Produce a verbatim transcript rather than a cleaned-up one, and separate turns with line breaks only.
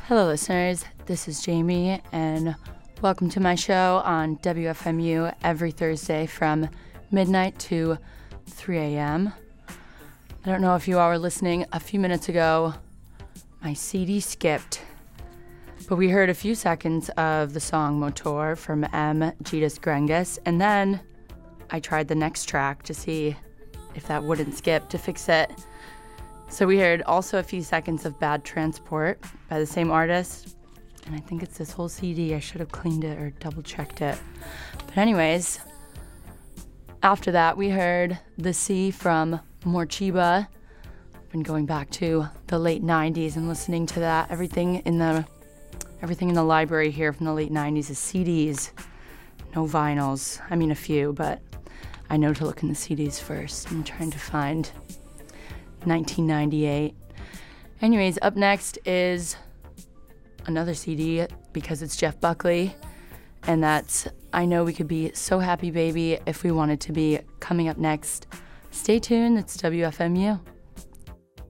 Hello, listeners. This is Jamie, and welcome to my show on W F M U every Thursday from midnight to three a.m. I don't know if you all were listening a few minutes ago. My C D skipped, but we heard a few seconds of the song Motor from M. Gitas Grengas, and then I tried the next track to see if that wouldn't skip to fix it. So we heard also a few seconds of Bad Transport by the same artist. And I think it's this whole C D. I should have cleaned it or double checked it. But anyways, after that we heard The Sea from Morcheeba. I've been going back to the late nineties and listening to that. Everything in the everything in the library here from the late nineties is C Ds. No vinyls. I mean a few, but I know to look in the C Ds first. I'm trying to find nineteen ninety-eight. Anyways, up next is another C D because it's Jeff Buckley, and that's I Know We Could Be So Happy Baby If We Wanted to Be, coming up next. Stay tuned, it's W F M U.